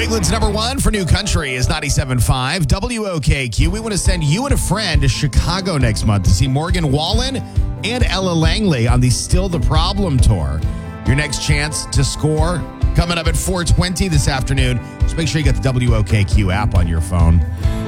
England's number one for new country is 97.5 WOKQ. We want to send you and a friend to Chicago next month to see Morgan Wallen and Ella Langley on the Still the Problem tour. Your next chance to score coming up at 4:20 this afternoon. Just make sure you get the WOKQ app on your phone.